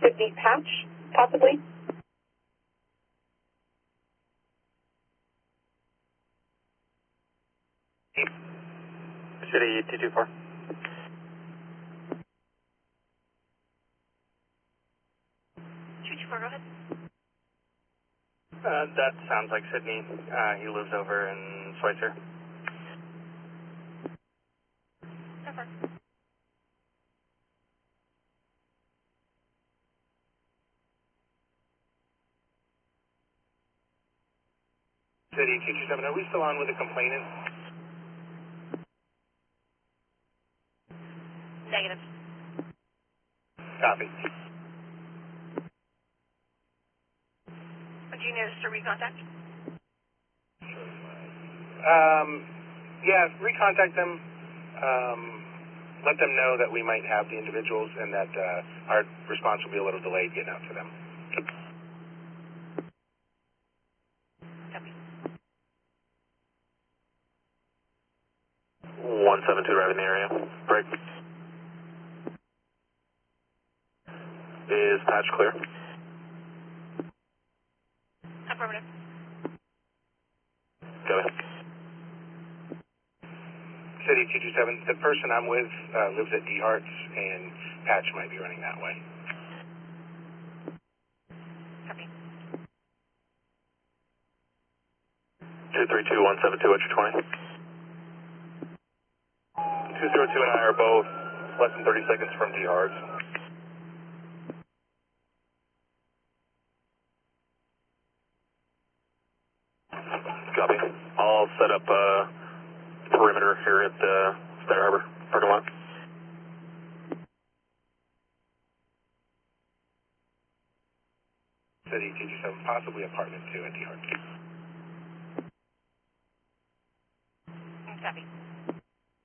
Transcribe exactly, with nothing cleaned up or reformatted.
Sydney Patch, possibly. City two two four. two two four, go ahead. Uh, that sounds like Sydney. Uh, he lives over in Schweitzer. So far. City two two seven, are we still on with the complainant? Negative. Copy. Do you need us to recontact? Um, yeah, recontact them. Um, let them know that we might have the individuals and that uh, our response will be a little delayed getting out to them. Copy. one seven two arriving in the area. Break. Is patch clear? Affirmative. Go ahead. City two two seven, the person I'm with uh, lives at D Harts, and patch might be running that way. Copy. two three two one seven two, what's your twenty? two zero two and I are both less than thirty seconds from D Harts. Copy. I'll set up a perimeter here at the Star Harbor parking lot. City two two seven, possibly apartment two at D Harts. Copy.